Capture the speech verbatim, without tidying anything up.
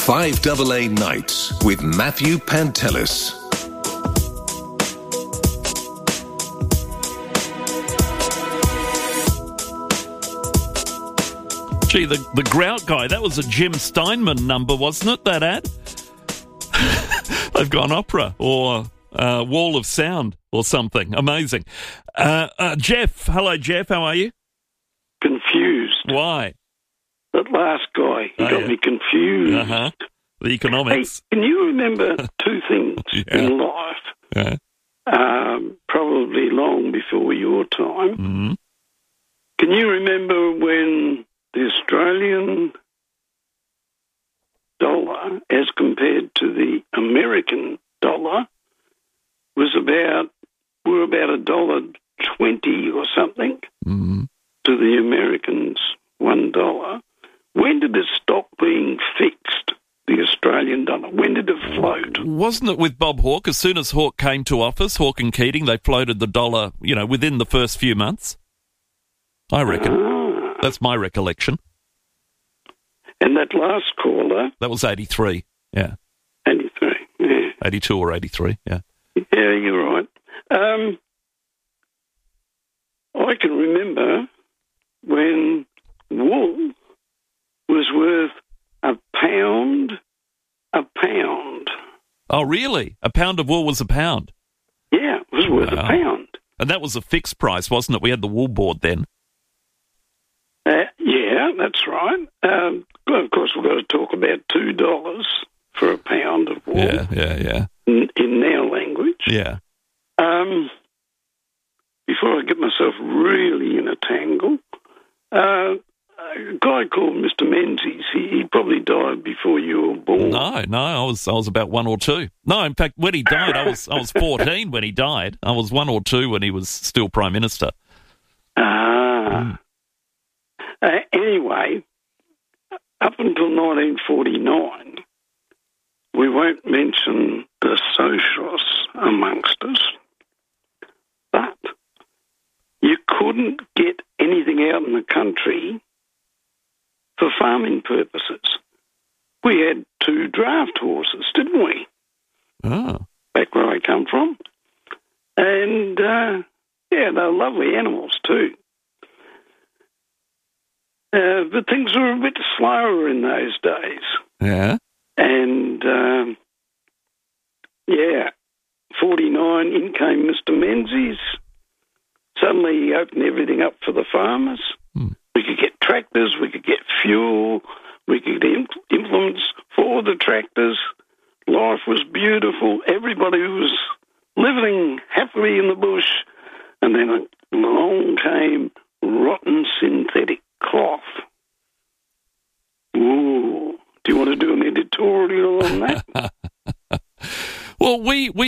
five A A Nights with Matthew Pantelis. Gee, the, the Grout Guy, that was a Jim Steinman number, wasn't it, that ad? They've gone opera or uh, Wall of Sound or something. Amazing. Uh, uh, Jeff, hello, Jeff. How are you? Confused. Why? That last guy, he Oh, got yeah. me confused. Uh-huh. The economics. Hey, can you remember two things Yeah. in life, Yeah. um, probably long before your time? Mm-hmm. Can you remember when the Australian dollar, as compared to the American dollar, was about, were about a dollar twenty or something Mm-hmm. to the Americans one dollar? When did it stop being fixed, the Australian dollar? When did it float? Wasn't it with Bob Hawke? As soon as Hawke came to office, Hawke and Keating, they floated the dollar, you know, within the first few months. I reckon. Ah. That's my recollection. And that last caller, That was eighty-three. Yeah. eighty-three. Yeah, eighty-two or eighty-three. Yeah. yeah you're right. Um, I can remember when wool was worth a pound, a pound. Oh, really? A pound of wool was a pound. Yeah, it was worth Wow. a pound. And that was a fixed price, wasn't it? We had the wool board then. Uh, yeah, that's right. Um, well, of course, we've got to talk about two dollars for a pound of wool Yeah, yeah, yeah. in, in our language. Yeah. Um, before I get myself really in a tangle, uh, a guy called Mister Menzies, he, he probably died before you were born. No, no, I was I was about one or two. No, in fact, when he died, I was I was fourteen when he died. I was one or two when he was still Prime Minister. Ah. Mm. Uh, anyway, up until nineteen forty-nine, we won't mention the socialists amongst us, but you couldn't get anything out in the country for farming purposes. We had two draft horses, didn't we, Oh, back where I come from? And, uh, yeah, they're lovely animals too. Uh, but things were a bit slower in those days. yeah. And, um, yeah, forty-nine, in came Mister Menzies. Suddenly he opened everything up for the farmers. Hmm. We could get tractors, we could get fuel, we could get im- implements for the tractors. Life was beautiful. Everybody was living happily in the bush. And then along came rotten synthetic cloth. Ooh. Do you want to do an editorial on that? Well, we we.